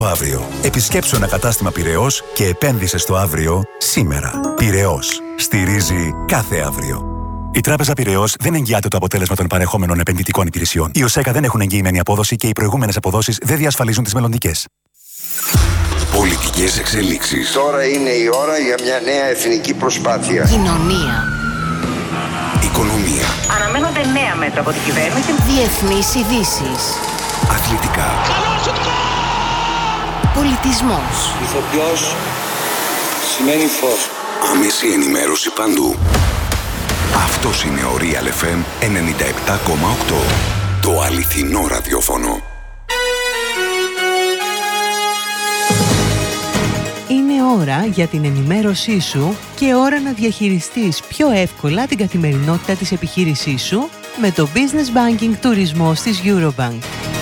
Αύριο. Επισκέψου ένα κατάστημα Πειραιώς και επένδυσε στο αύριο σήμερα. Πειραιώς. Στηρίζει κάθε αύριο. Η Τράπεζα Πειραιώς δεν εγγυάται το αποτέλεσμα των παρεχόμενων επενδυτικών υπηρεσιών. Οι ΟΣΕΚΑ δεν έχουν εγγυημένη απόδοση και οι προηγούμενες αποδόσεις δεν διασφαλίζουν τις μελλοντικές. Πολιτικές εξελίξεις. Τώρα είναι η ώρα για μια νέα εθνική προσπάθεια. Κοινωνία. Οικονομία. Αναμένονται νέα μέτρα από την κυβέρνηση. Διεθνείς ειδήσεις. Αθλητικά. Πολιτισμός. Ηθοποιός σημαίνει φως. Άμεση ενημέρωση παντού. Αυτός είναι ο Real FM 97,8. Το αληθινό ραδιόφωνο. Είναι ώρα για την ενημέρωσή σου και ώρα να διαχειριστείς πιο εύκολα την καθημερινότητα της επιχείρησής σου με το Business Banking Τουρισμός της Eurobank.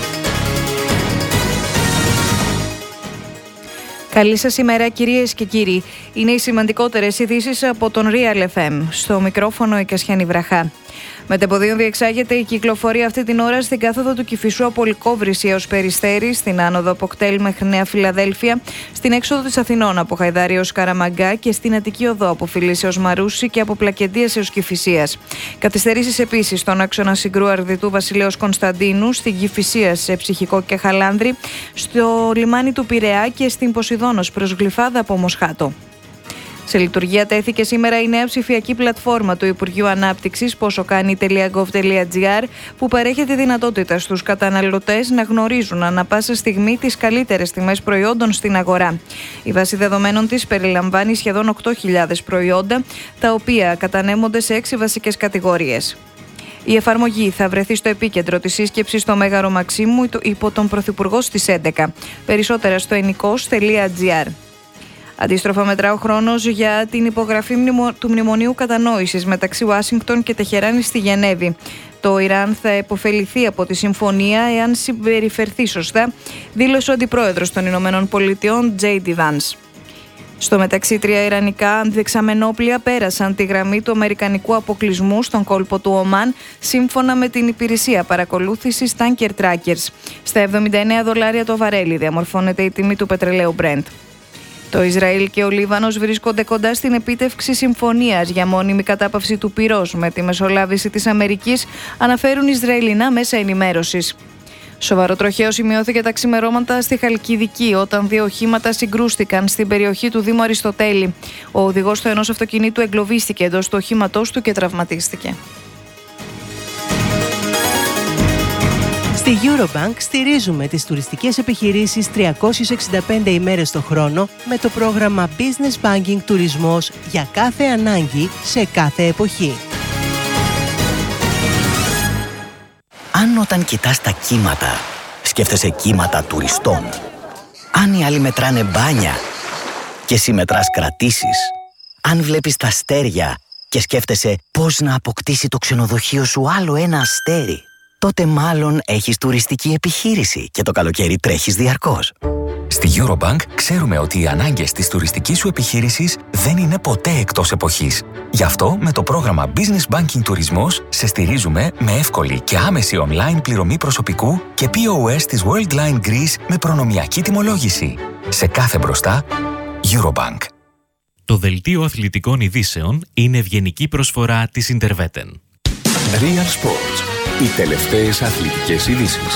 Καλή σας ημέρα κυρίες και κύριοι. Είναι οι σημαντικότερες ειδήσεις από τον Real FM. Στο μικρόφωνο η Κασιάνη Βραχά. Με τεπωδίων διεξάγεται η κυκλοφορία αυτή την ώρα στην κάθοδο του Κηφισού από Λυκόβρηση έως Περιστέρη, στην άνοδο από Κτέλ μέχρι Νέα Φιλαδέλφια, στην έξοδο της Αθηνών από Χαϊδάρη έως Καραμαγκά και στην Αττική οδό από Φιλής έως Μαρούσι και από Πλακεντίας έως Κηφισίας. Καθυστερήσεις επίσης στον άξονα Συγκρού Αρδιτού Βασιλέως Κωνσταντίνου, στην Κηφισία σε Ψυχικό και Χαλάνδρη, στο λιμάνι του Πειραιά και στην Ποσειδώνος προς Γλυφάδα από Μοσχάτο. Σε λειτουργία τέθηκε σήμερα η νέα ψηφιακή πλατφόρμα του Υπουργείου Ανάπτυξης posokani.gov.gr που παρέχει τη δυνατότητα στους καταναλωτές να γνωρίζουν ανά πάσα στιγμή τις καλύτερες τιμές προϊόντων στην αγορά. Η βάση δεδομένων της περιλαμβάνει σχεδόν 8.000 προϊόντα, τα οποία κατανέμονται σε 6 βασικές κατηγορίες. Η εφαρμογή θα βρεθεί στο επίκεντρο της σύσκεψης στο Μέγαρο Μαξίμου υπό τον Πρωθυπουργό στις 11. Περισσότερα στο enikos.gr. Αντίστροφα μετρά ο χρόνος για την υπογραφή του Μνημονίου Κατανόησης μεταξύ Ουάσιγκτον και Τεχεράνη στη Γενέβη. Το Ιράν θα επωφεληθεί από τη συμφωνία εάν συμπεριφερθεί σωστά, δήλωσε ο Αντιπρόεδρος των Ηνωμένων Πολιτειών, J.D. Vance. Στο μεταξύ, 3 ιρανικά δεξαμενόπλια πέρασαν τη γραμμή του αμερικανικού αποκλεισμού στον κόλπο του Ομάν, σύμφωνα με την υπηρεσία παρακολούθησης Tanker Trackers. Στα $79 το βαρέλι διαμορφώνεται η τιμή του πετρελαίου Brent. Το Ισραήλ και ο Λίβανος βρίσκονται κοντά στην επίτευξη συμφωνίας για μόνιμη κατάπαυση του πυρός με τη μεσολάβηση της Αμερικής, αναφέρουν Ισραηλινά μέσα ενημέρωσης. Σοβαρό τροχαίο σημειώθηκε τα ξημερώματα στη Χαλκιδική όταν 2 οχήματα συγκρούστηκαν στην περιοχή του Δήμου Αριστοτέλη. Ο οδηγός του ενός αυτοκινήτου εγκλωβίστηκε εντός του οχήματός του και τραυματίστηκε. Στη Eurobank στηρίζουμε τις τουριστικές επιχειρήσεις 365 ημέρες το χρόνο με το πρόγραμμα Business Banking Τουρισμός για κάθε ανάγκη σε κάθε εποχή. Αν όταν κοιτάς τα κύματα, σκέφτεσαι κύματα τουριστών. Αν οι άλλοι μετράνε μπάνια και εσύ μετράς κρατήσεις. Αν βλέπεις τα αστέρια και σκέφτεσαι πώς να αποκτήσει το ξενοδοχείο σου άλλο ένα αστέρι, τότε μάλλον έχεις τουριστική επιχείρηση και το καλοκαίρι τρέχεις διαρκώς. Στη Eurobank ξέρουμε ότι οι ανάγκες της τουριστικής σου επιχείρησης δεν είναι ποτέ εκτός εποχής. Γι' αυτό με το πρόγραμμα Business Banking Τουρισμός σε στηρίζουμε με εύκολη και άμεση online πληρωμή προσωπικού και POS της Worldline Greece με προνομιακή τιμολόγηση. Σε κάθε μπροστά, Eurobank. Το δελτίο αθλητικών ειδήσεων είναι ευγενική προσφορά της Interveten. Real Sports. Οι τελευταίες αθλητικές ειδήσεις.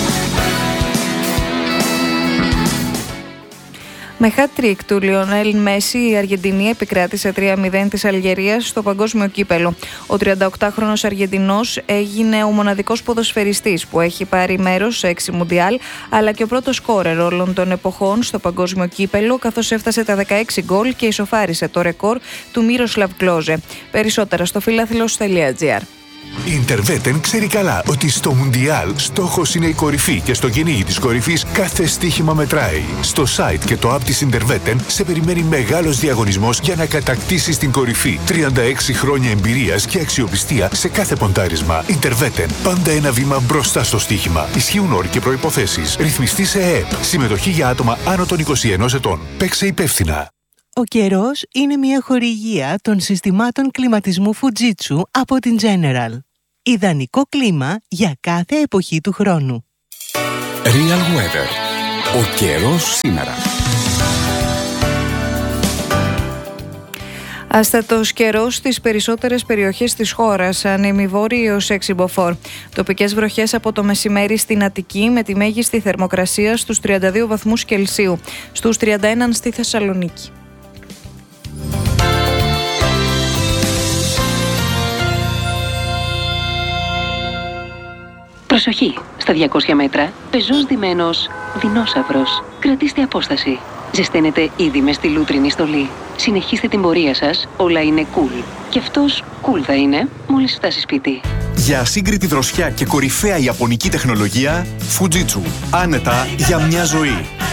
Με hat-trick του Λιονέλ Μέση, η Αργεντινή επικράτησε 3-0 της Αλγερίας στο παγκόσμιο κύπελο. Ο 38χρονος Αργεντινός έγινε ο μοναδικός ποδοσφαιριστής που έχει πάρει μέρος σε 6 Μουντιάλ, αλλά και ο πρώτος σκόρερ όλων των εποχών στο παγκόσμιο κύπελο, καθώς έφτασε τα 16 γκολ και ισοφάρισε το ρεκόρ του Μίροσλαβ Κλόζε. Περισσότερα στο φιλάθλος.gr. Η Interveten ξέρει καλά ότι στο Μουντιάλ στόχος είναι η κορυφή και στο κυνήγι της κορυφής κάθε στοίχημα μετράει. Στο site και το app της Interveten σε περιμένει μεγάλος διαγωνισμός για να κατακτήσεις την κορυφή. 36 χρόνια εμπειρίας και αξιοπιστία σε κάθε ποντάρισμα. Interveten. Πάντα ένα βήμα μπροστά στο στοίχημα. Ισχύουν όροι και προϋποθέσεις. Ρυθμιστή σε ΕΕΠ. Συμμετοχή για άτομα άνω των 21 ετών. Παίξε υπεύθυνα. Ο καιρός είναι μια χορηγία των συστημάτων κλιματισμού Fujitsu από την General. Ιδανικό κλίμα για κάθε εποχή του χρόνου. Real Weather. Ο καιρός σήμερα. Άστατος καιρός στις περισσότερες περιοχές της χώρας, ανεμιβόρειοι έως εξυμποφόρ. Τοπικές βροχές από το μεσημέρι στην Αττική με τη μέγιστη θερμοκρασία στους 32 βαθμούς Κελσίου, στους 31 στη Θεσσαλονίκη. Προσοχή! Στα 200 μέτρα, πεζός ντυμένος δεινόσαυρος. Κρατήστε απόσταση. Ζεσταίνετε ήδη μες στη λούτρινη στολή. Συνεχίστε την πορεία σας, όλα είναι cool. Και αυτός cool θα είναι μόλις φτάσει σπίτι. Για ασύγκριτη δροσιά και κορυφαία ιαπωνική τεχνολογία, Fujitsu. Άνετα για μια ζωή.